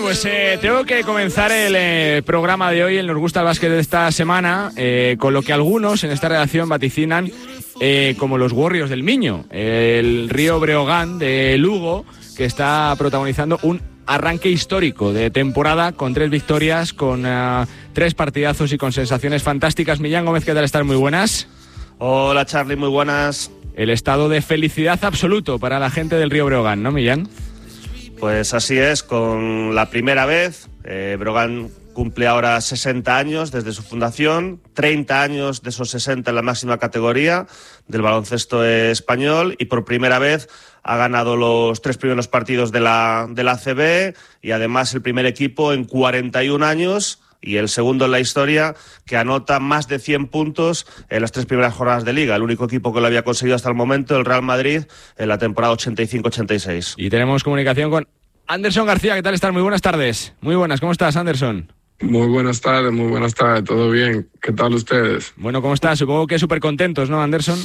pues tengo que comenzar el programa de hoy, el Nos Gusta el Básquet de esta semana, con lo que algunos en esta redacción vaticinan como los Warriors del Miño, el Río Breogán de Lugo, que está protagonizando un arranque histórico de temporada con 3 victorias, con 3 partidazos y con sensaciones fantásticas. Millán Gómez, ¿qué tal estás? Muy buenas. Hola Charly, muy buenas. El estado de felicidad absoluto para la gente del Río Breogán, ¿no, Millán? Pues así es, con la primera vez, Breogán cumple ahora 60 años desde su fundación, 30 años de esos 60 en la máxima categoría del baloncesto español, y por primera vez ha ganado los 3 primeros partidos de la ACB, y además el primer equipo en 41 años y el segundo en la historia que anota más de 100 puntos en las 3 primeras jornadas de Liga. El único equipo que lo había conseguido hasta el momento, el Real Madrid, en la temporada 85-86. Y tenemos comunicación con Anderson García. ¿Qué tal estás? Muy buenas tardes. Muy buenas, ¿cómo estás, Anderson? Muy buenas tardes, ¿todo bien? ¿Qué tal ustedes? Bueno, ¿cómo estás? Supongo que súper contentos, ¿no, Anderson?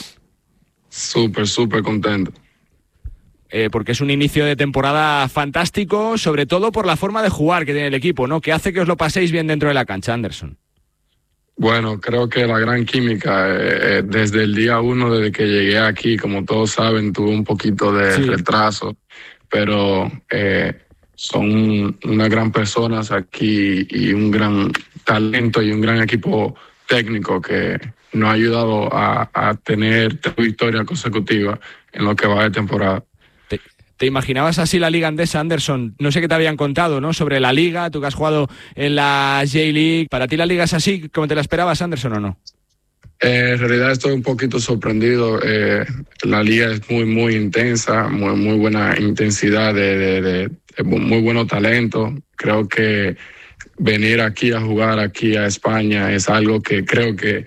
Súper contento. Porque es un inicio de temporada fantástico, sobre todo por la forma de jugar que tiene el equipo, ¿no? Que hace que os lo paséis bien dentro de la cancha, Anderson. Bueno, creo que la gran química, desde el día 1, desde que llegué aquí, como todos saben, tuve un poquito de retraso, pero son unas gran personas aquí y un gran talento y un gran equipo técnico que nos ha ayudado a tener 3 victorias consecutivas en lo que va de temporada. ¿Te imaginabas así la Liga Endesa, Anderson? No sé qué te habían contado, ¿no? Sobre la Liga, tú que has jugado en la J-League. ¿Para ti la Liga es así como te la esperabas, Anderson, o no? En realidad estoy un poquito sorprendido. La Liga es muy intensa, muy buena intensidad, de muy buenos talentos. Creo que venir aquí a jugar aquí a España es algo que creo que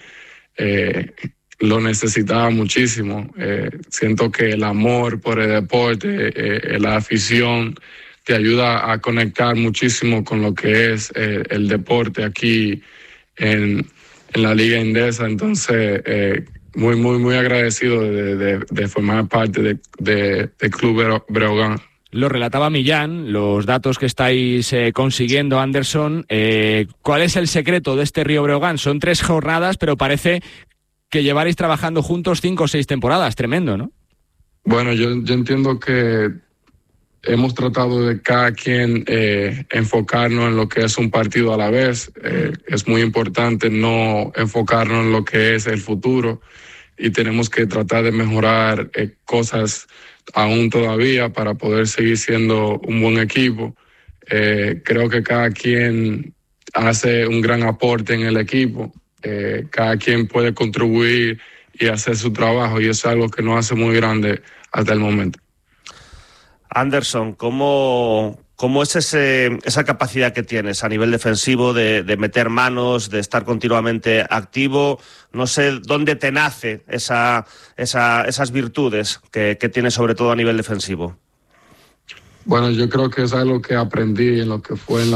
lo necesitaba muchísimo. Siento que el amor por el deporte, la afición, te ayuda a conectar muchísimo con lo que es el deporte aquí en la Liga Endesa. Entonces, muy agradecido de formar parte del Club Breogán. Lo relataba Millán, los datos que estáis consiguiendo, Anderson. ¿Cuál es el secreto de este Río Breogán? Son 3 jornadas, pero parece que llevaréis trabajando juntos 5 o 6 temporadas. Tremendo, ¿no? Bueno, yo entiendo que hemos tratado de cada quien enfocarnos en lo que es un partido a la vez. Es muy importante no enfocarnos en lo que es el futuro, y tenemos que tratar de mejorar cosas aún todavía para poder seguir siendo un buen equipo. Creo que cada quien hace un gran aporte en el equipo. Cada quien puede contribuir y hacer su trabajo, y eso es algo que nos hace muy grande hasta el momento. Anderson, ¿cómo es esa capacidad que tienes a nivel defensivo de meter manos, de estar continuamente activo? No sé dónde te nace esas virtudes que tienes, sobre todo a nivel defensivo. Bueno, yo creo que es algo que aprendí en lo que fue en